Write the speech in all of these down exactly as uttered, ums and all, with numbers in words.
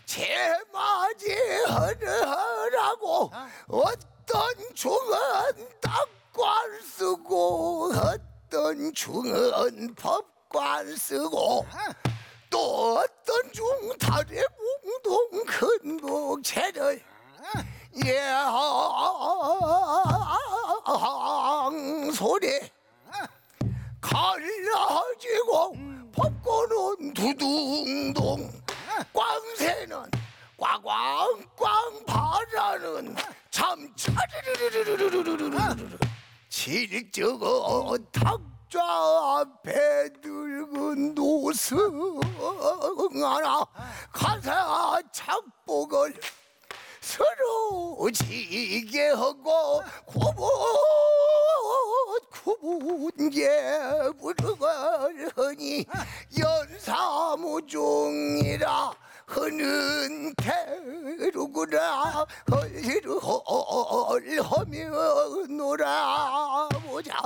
제맞이하라고 어떤 중은 딱관 쓰고 어떤 중은 법관 쓰고 또 어떤 중 달의 몽동 큰복 채를 예항 소리 갈라지고 법고는 두둥둥 꽝새는 꽝꽝꽝 바라는 참 차르르르르르르르르 칠적어 탁자 앞에 늙은 노승 하나 가사 착복을 서로 지게 하고 구분 구분게 부르걸 하니 연사무중이라 하는 대루구나 헐헐하며 놀아보자.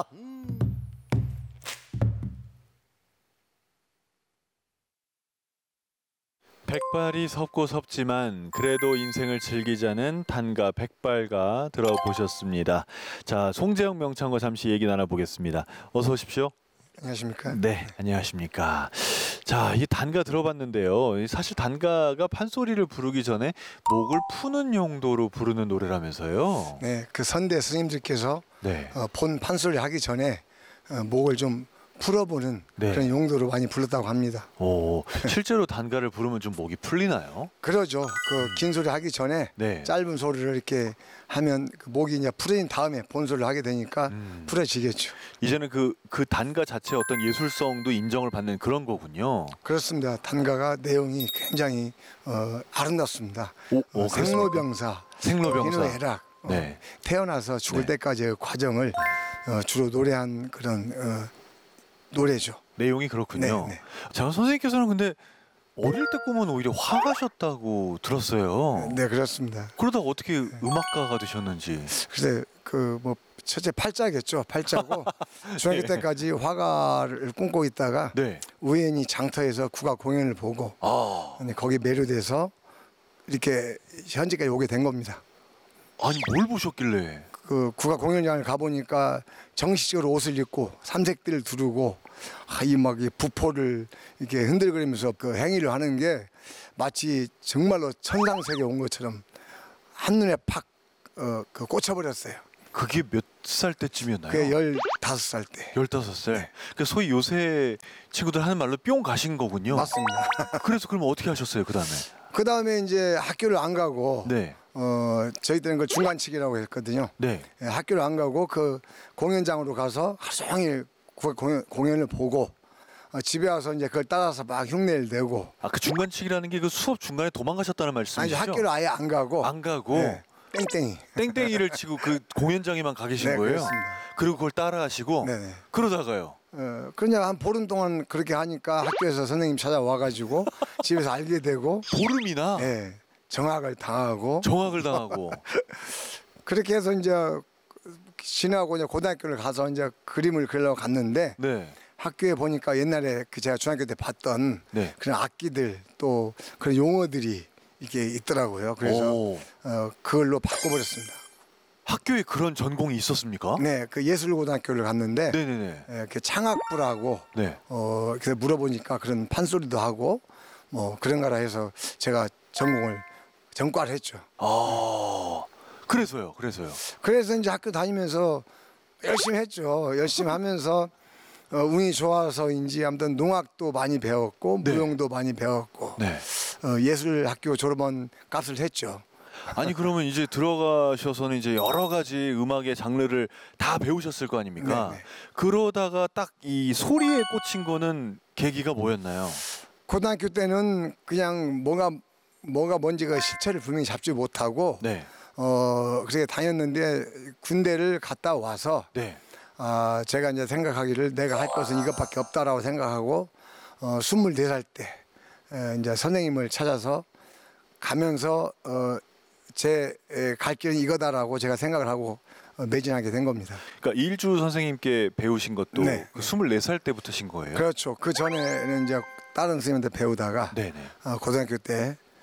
백발이 섭고 섭지만 그래도 인생을 즐기자는 단가 백발가 들어보셨습니다. 자, 송재영 명창과 잠시 얘기 나눠보겠습니다. 어서 오십시오. 안녕하십니까? 네, 안녕하십니까. 자, 이 단가 들어봤는데요. 사실 단가가 판소리를 부르기 전에 목을 푸는 용도로 부르는 노래라면서요. 네, 그 선대 스님들께서 네. 어, 본 판소리 하기 전에 어, 목을 좀 풀어보는 네. 그런 용도로 많이 불렀다고 합니다. 오, 실제로 단가를 부르면 좀 목이 풀리나요? 그러죠. 그 긴 소리 하기 전에 네. 짧은 소리를 이렇게 하면 그 목이 이제 풀어진 다음에 본 소리를 하게 되니까 음. 풀어지겠죠. 이제는 그, 그 단가 자체의 어떤 예술성도 인정을 받는 그런 거군요. 그렇습니다. 단가가 내용이 굉장히 어, 아름답습니다. 오, 오, 어, 생로병사, 생로병사. 희노애락, 어, 네. 태어나서 죽을 네. 때까지의 과정을 어, 주로 노래한 그런 어, 노래죠. 내용이 그렇군요. 네, 네. 자, 선생님께서는 근데 어릴 때 꿈은 오히려 화가셨다고 들었어요. 네, 그렇습니다. 그러다 어떻게 음악가가 되셨는지. 글쎄 그 뭐 첫째 팔자겠죠. 팔자고 중학교 네. 때까지 화가를 꿈꾸고 있다가 네. 우연히 장터에서 국악 공연을 보고 아, 근데 거기 매료돼서 이렇게 현재까지 오게 된 겁니다. 아니 뭘 보셨길래? 그 국악 공연장을 가보니까 정식적으로 옷을 입고 삼색들을 두르고 아, 이막 이 부포를 이렇게 흔들거리면서 그 행위를 하는 게 마치 정말로 천상세계 온 것처럼 한눈에 팍 어, 그 꽂혀버렸어요. 그게 몇 살 때쯤이었나요? 그게 열다섯 살 때. 열다섯 살. 그 소위 요새 친구들 하는 말로 뿅 가신 거군요. 맞습니다. 그래서 그럼 어떻게 하셨어요, 그 다음에? 그 다음에 이제 학교를 안 가고 네. 어 저희 때는 그 중간치기라고 했거든요. 네. 예, 학교를 안 가고 그 공연장으로 가서 하루 종일 그 공연, 공연을 보고 어, 집에 와서 이제 그걸 따라서 막 흉내를 내고 아, 그 중간치기라는 게 그 수업 중간에 도망가셨다는 아니 말씀이시죠? 학교를 아예 안 가고 안 가고 예, 땡땡이. 땡땡이를 치고 그 공연장에만 가 계신 네, 거예요? 그렇습니다. 그리고 그걸 따라 하시고 네네. 그러다가요. 어, 그냥 한 보름 동안 그렇게 하니까 학교에서 선생님 찾아와가지고 집에서 알게 되고 보름이나 예, 정학을 당하고 정학을 당하고. 그렇게 해서 이제 지나고 이제 고등학교를 가서 이제 그림을 그리려고 갔는데 네. 학교에 보니까 옛날에 그 제가 중학교 때 봤던 네. 그런 악기들 또 그런 용어들이 이게 있더라고요. 그래서 오. 어, 그걸로 바꿔버렸습니다. 학교에 그런 전공이 있었습니까? 네, 그 예술고등학교를 갔는데 네네네. 예, 그 창악부라고 네. 어, 그래서 물어보니까 그런 판소리도 하고 뭐 그런 거라 해서 제가 전공을 전과를 했죠. 아, 그래서요. 그래서요. 그래서 이제 학교 다니면서 열심히 했죠. 열심히 하면서 어, 운이 좋아서인지 아무튼 농악도 많이 배웠고 네. 무용도 많이 배웠고 네. 어, 예술학교 졸업원 값을 했죠. 아니 그러면 이제 들어가셔서는 이제 여러 가지 음악의 장르를 다 배우셨을 거 아닙니까? 네네. 그러다가 딱 이 소리에 꽂힌 거는 계기가 뭐였나요? 고등학교 때는 그냥 뭐가 뭐가 뭔지가 실체를 분명히 잡지 못하고 네. 어 그렇게 다녔는데 군대를 갔다 와서 네. 아 제가 이제 생각하기를 내가 할 것은 이것밖에 없다라고 생각하고 어 스물네 살 때 에, 이제 선생님을 찾아서 가면서 어 제 갈 길은 이거다라고 제가 생각을 하고 어, 매진하게 된 겁니다. 그러니까 일주 선생님께 배우신 것도 네. 그 스물네 살 때부터신 거예요? 그렇죠. 그 전에는 이제 다른 선생님한테 배우다가 네네. 어, 고등학교 때